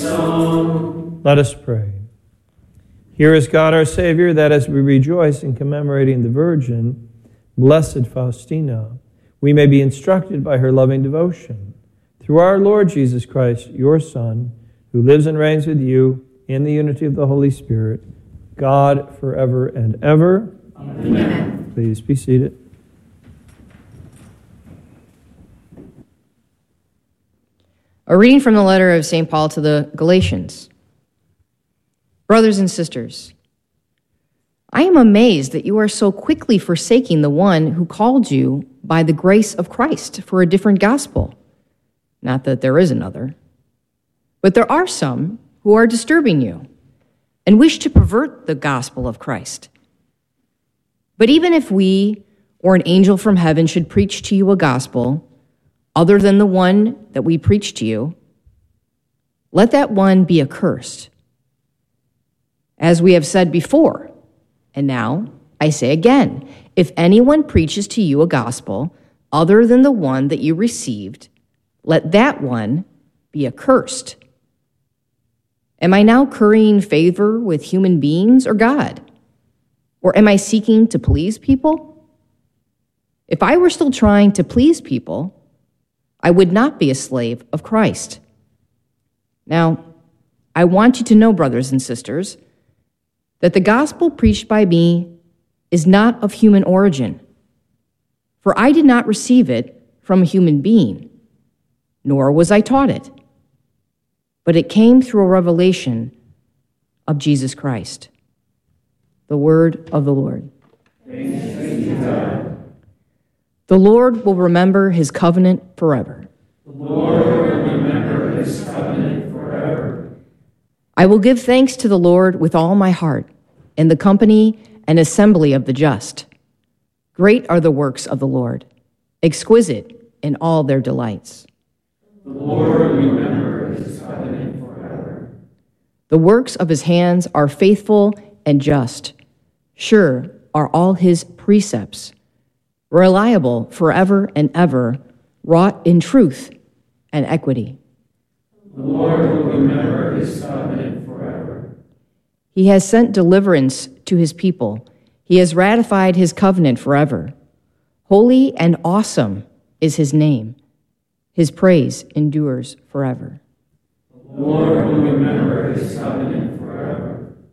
song. Let us pray. Here is God our Savior, that as we rejoice in commemorating the Virgin, Blessed Faustina, we may be instructed by her loving devotion. Through our Lord Jesus Christ, your Son, who lives and reigns with you in the unity of the Holy Spirit, God forever and ever. Amen. Please be seated. A reading from the letter of St. Paul to the Galatians. Brothers and sisters, I am amazed that you are so quickly forsaking the one who called you by the grace of Christ for a different gospel. Not that there is another, but there are some who are disturbing you and wish to pervert the gospel of Christ. But even if we or an angel from heaven should preach to you a gospel other than the one that we preach to you, let that one be accursed. As we have said before, and now I say again, if anyone preaches to you a gospel other than the one that you received, let that one be accursed. Am I now currying favor with human beings or God? Or am I seeking to please people? If I were still trying to please people, I would not be a slave of Christ. Now, I want you to know, brothers and sisters, that the gospel preached by me is not of human origin. For I did not receive it from a human being, nor was I taught it, but it came through a revelation of Jesus Christ. The word of the Lord. Thanks be to God. The Lord will remember his covenant forever. The Lord will remember his covenant forever. I will give thanks to the Lord with all my heart in the company and assembly of the just. Great are the works of the Lord, exquisite in all their delights. The Lord will remember his covenant forever. The works of his hands are faithful and just. Sure are all his precepts, reliable forever and ever, wrought in truth and equity. The Lord will remember his covenant forever. He has sent deliverance to his people. He has ratified his covenant forever. Holy and awesome is his name. His praise endures forever. The Lord will remember his covenant